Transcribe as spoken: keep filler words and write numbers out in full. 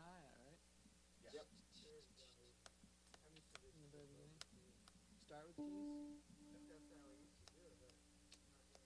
high at, right? Yep. In the very beginning. Start with keys.